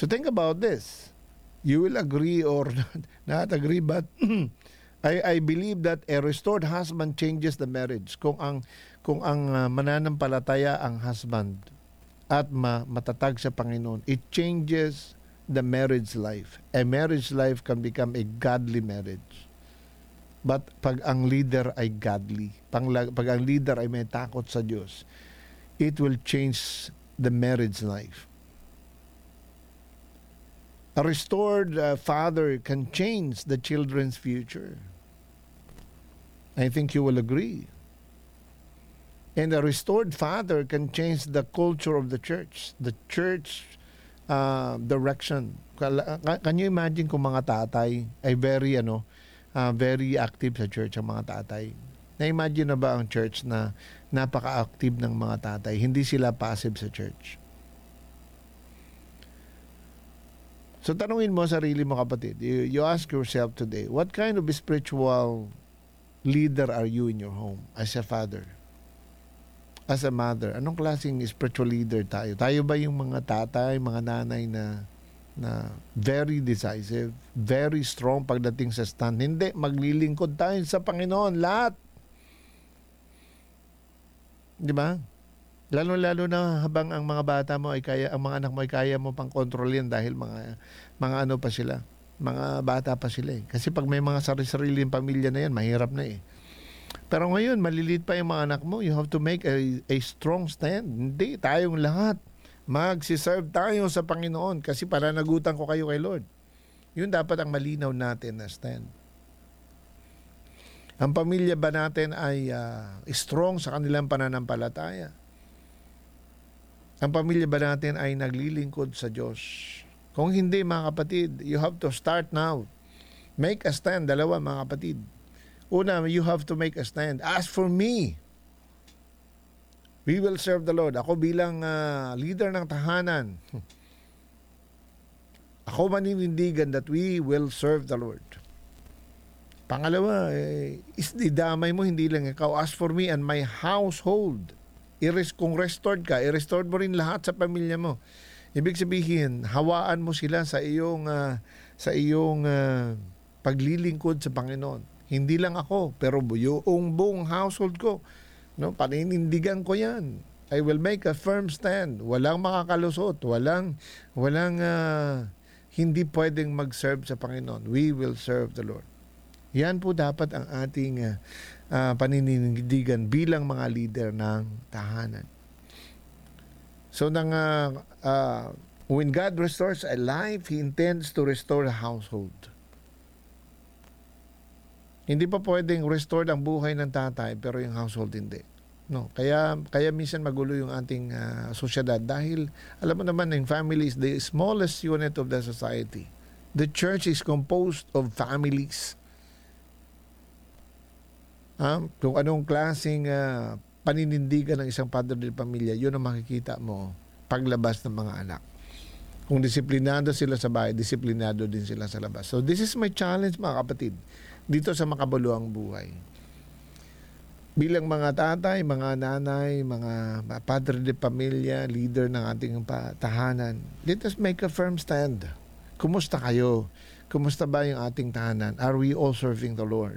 So think about this. You will agree or not agree, but I believe that a restored husband changes the marriage. Kung ang mananampalataya ang husband at matatag sa Panginoon, it changes the marriage life. A marriage life can become a godly marriage. But pag ang leader ay godly, pag ang leader ay may takot sa Diyos, it will change the marriage life. A restored father can change the children's future. I think you will agree. And a restored father can change the culture of the church direction. Can you imagine kung mga tatay ay very active sa church ang mga tatay? Na-imagine na ba ang church na napaka-active ng mga tatay? Hindi sila passive sa church. So tanungin mo sarili mo, kapatid. You ask yourself today, what kind of spiritual leader are you in your home as a father? As a mother, anong klaseng spiritual leader tayo? Tayo ba yung mga tatay, mga nanay na very decisive, very strong pagdating sa stand? Hindi, maglilingkod tayo sa Panginoon, lahat. Di ba? Lalo-lalo na habang ang mga bata mo ay kaya, ang mga anak mo ay kaya mo pang kontrolin dahil mga ano pa sila, mga bata pa sila eh. Kasi pag may mga sarili-sariling pamilya na yan, mahirap na eh. Pero ngayon, maliliit pa yung mga anak mo, you have to make a strong stand. Hindi, tayong lahat magsiserve tayo sa Panginoon kasi pananagutan ko kayo kay Lord. Yun dapat ang malinaw natin na stand. Ang pamilya ba natin ay strong sa kanilang pananampalataya? Ang pamilya ba natin ay naglilingkod sa Diyos? Kung hindi, mga kapatid, you have to start now. Make a stand. Dalawa, mga kapatid. Una, you have to make a stand. As for me, we will serve the Lord. Ako bilang leader ng tahanan, ako maninindigan that we will serve the Lord. Pangalawa, isdidamay mo, hindi lang ikaw. As for me and my household, kung restored ka, i-restored mo rin lahat sa pamilya mo. Ibig sabihin, hawaan mo sila sa iyong paglilingkod sa Panginoon. Hindi lang ako, pero yung buong household ko, no, paninindigan ko 'yan. I will make a firm stand. Walang makakalusot, walang hindi pwedeng mag-serve sa Panginoon. We will serve the Lord. Yan po dapat ang ating paninindigan bilang mga leader ng tahanan. So when God restores a life, He intends to restore a household. Hindi pa pwedeng restore ang buhay ng tatay pero yung household hindi. No, kaya minsan magulo yung ating sosyedad dahil alam mo naman, yung family is the smallest unit of the society. The church is composed of families. Kung anong klaseng paninindigan ng isang padre de pamilya, yun ang makikita mo paglabas ng mga anak. Kung disiplinado sila sa bahay, disiplinado din sila sa labas. So this is my challenge, mga kapatid, dito sa makabuluhang buhay. Bilang mga tatay, mga nanay, mga padre de pamilya, leader ng ating tahanan, let us make a firm stand. Kumusta kayo? Kumusta ba yung ating tahanan? Are we all serving the Lord?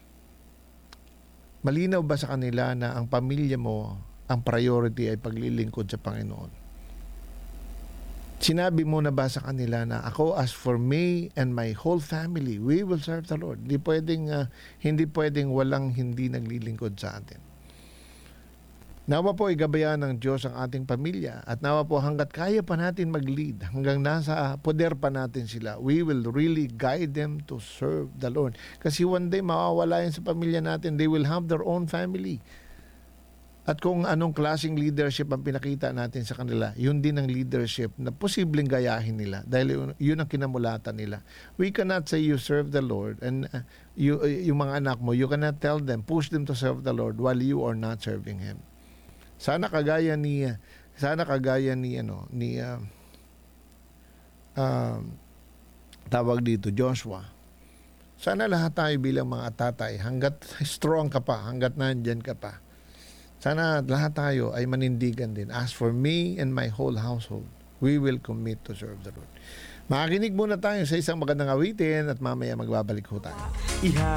Malinaw ba sa kanila na ang pamilya mo, ang priority ay paglilingkod sa Panginoon? Sinabi mo na ba sa kanila na ako, as for me and my whole family, we will serve the Lord? Hindi pwedeng walang hindi naglilingkod sa atin. Nawa po igabayan ng Diyos ang ating pamilya at nawa po hanggat kaya pa natin mag-lead, hanggang nasa poder pa natin sila, we will really guide them to serve the Lord. Kasi one day mawawala yan sa pamilya natin, they will have their own family. At kung anong klaseng leadership ang pinakita natin sa kanila, yun din ang leadership na posibleng gayahin nila dahil yun ang kinamulatan nila. We cannot say you serve the Lord and yung mga anak mo, you cannot tell them, push them to serve the Lord while you are not serving Him. Sana kagaya ni tawag dito, Joshua. Sana lahat tayo bilang mga tatay, hanggat strong ka pa, hanggat nandyan ka pa, sana lahat tayo ay manindigan din. As for me and my whole household, we will commit to serve the Lord. Makikinig muna tayo sa isang magandang awitin at mamaya magbabalik ho tayo.